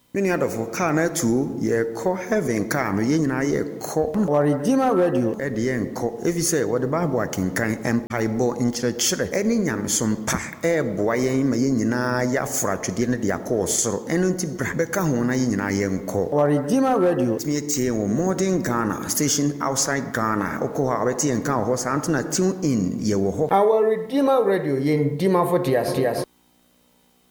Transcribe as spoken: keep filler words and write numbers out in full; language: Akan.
Many other for car na two ye call heaven car no ye nyina ye call Our Redeemer Radio e de yen call if you say what the Bible akenkan empire bo nkyerɛkyerɛ ɛne nyamesom pa e boa yen ma ye nyina ya fra twede ne de akɔ soro ɛno nti bra bɛka ho na ye nyina ye nkɔ. Our Redeemer Radio me tie wo modern Ghana station outside Ghana okɔ ha wɛte yen kan ho sa antena tune in ye wo ho. Our Redeemer Radio yen dima for tias tias